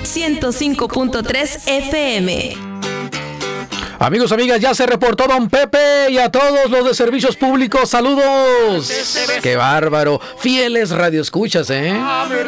105.3 FM. Amigos, amigas, ya se reportó don Pepe y a todos los de servicios públicos, saludos. ¡Qué bárbaro! Fieles radioescuchas, ¿eh?